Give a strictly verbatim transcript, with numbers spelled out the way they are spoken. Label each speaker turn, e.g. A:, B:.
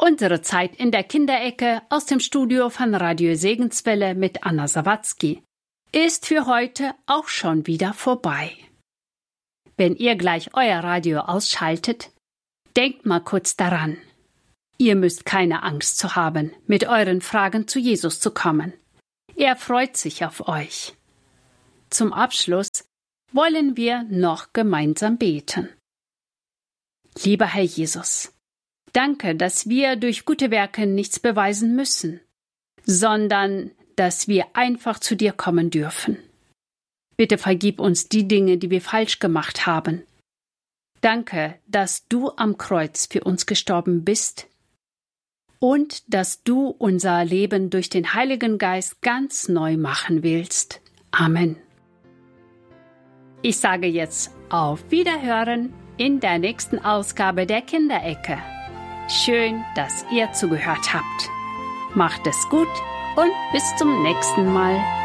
A: Unsere Zeit in der Kinderecke aus dem Studio von Radio Segenswelle mit Anna Sawatzki ist für heute auch schon wieder vorbei. Wenn ihr gleich euer Radio ausschaltet, denkt mal kurz daran. Ihr müsst keine Angst zu haben, mit euren Fragen zu Jesus zu kommen. Er freut sich auf euch. Zum Abschluss wollen wir noch gemeinsam beten. Lieber Herr Jesus, danke, dass wir durch gute Werke nichts beweisen müssen, sondern dass wir einfach zu dir kommen dürfen. Bitte vergib uns die Dinge, die wir falsch gemacht haben. Danke, dass du am Kreuz für uns gestorben bist und dass du unser Leben durch den Heiligen Geist ganz neu machen willst. Amen. Ich sage jetzt auf Wiederhören in der nächsten Ausgabe der Kinderecke. Schön, dass ihr zugehört habt. Macht es gut und bis zum nächsten Mal.